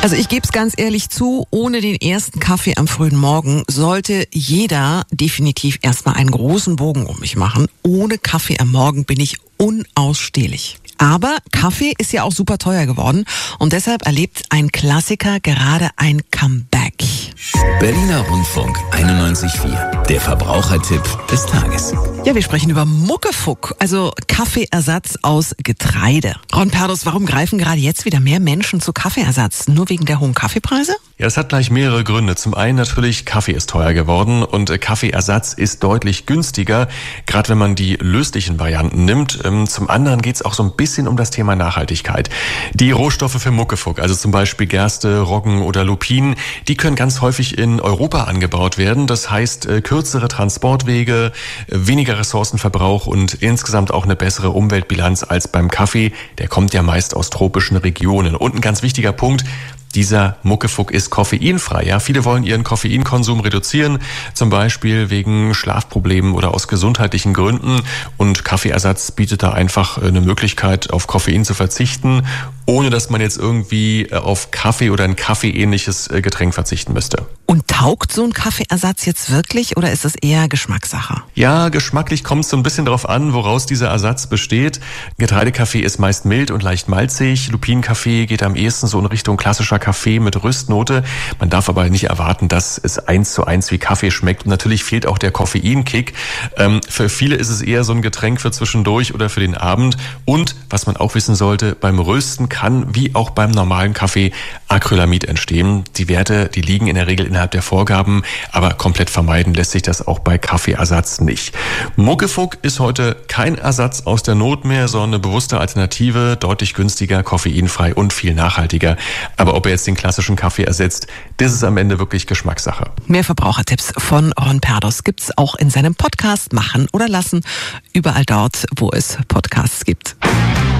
Also ich gebe es ganz ehrlich zu, ohne den ersten Kaffee am frühen Morgen sollte jeder definitiv erstmal einen großen Bogen um mich machen. Ohne Kaffee am Morgen bin ich unausstehlich. Aber Kaffee ist ja auch super teuer geworden und deshalb erlebt ein Klassiker gerade ein Comeback. Berliner Rundfunk 91.4, der Verbrauchertipp des Tages. Ja, wir sprechen über Muckefuck, also Kaffeeersatz aus Getreide. Ron Perdus, warum greifen gerade jetzt wieder mehr Menschen zu Kaffeeersatz? Nur wegen der hohen Kaffeepreise? Ja, es hat gleich mehrere Gründe. Zum einen natürlich, Kaffee ist teuer geworden und Kaffeeersatz ist deutlich günstiger, gerade wenn man die löslichen Varianten nimmt. Zum anderen geht es auch so ein bisschen um das Thema Nachhaltigkeit. Die Rohstoffe für Muckefuck, also zum Beispiel Gerste, Roggen oder Lupinen, die können ganz häufig in Europa angebaut werden. Das heißt, kürzere Transportwege, weniger Ressourcenverbrauch und insgesamt auch eine bessere Umweltbilanz als beim Kaffee. Der kommt ja meist aus tropischen Regionen. Und ein ganz wichtiger Punkt: dieser Muckefuck ist koffeinfrei. Ja, viele wollen ihren Koffeinkonsum reduzieren, zum Beispiel wegen Schlafproblemen oder aus gesundheitlichen Gründen. Und Kaffeeersatz bietet da einfach eine Möglichkeit, auf Koffein zu verzichten, ohne dass man jetzt irgendwie auf Kaffee oder ein kaffeeähnliches Getränk verzichten müsste. Und taugt so ein Kaffeeersatz jetzt wirklich oder ist es eher Geschmackssache? Ja, geschmacklich kommt es so ein bisschen darauf an, woraus dieser Ersatz besteht. Getreidekaffee ist meist mild und leicht malzig. Lupinenkaffee geht am ehesten so in Richtung klassischer Kaffee mit Rüstnote. Man darf aber nicht erwarten, dass es 1:1 wie Kaffee schmeckt. Und natürlich fehlt auch der Koffeinkick. Für viele ist es eher so ein Getränk für zwischendurch oder für den Abend. Und was man auch wissen sollte, beim Rösten kann, wie auch beim normalen Kaffee, Acrylamid entstehen. Die Werte, die liegen in der Regel innerhalb der Vorgaben, aber komplett vermeiden lässt sich das auch bei Kaffeeersatz nicht. Muckefuck ist heute kein Ersatz aus der Not mehr, sondern eine bewusste Alternative, deutlich günstiger, koffeinfrei und viel nachhaltiger. Aber ob er jetzt den klassischen Kaffee ersetzt, das ist am Ende wirklich Geschmackssache. Mehr Verbrauchertipps von Ron Perdus gibt's auch in seinem Podcast Machen oder Lassen, überall dort, wo es Podcasts gibt.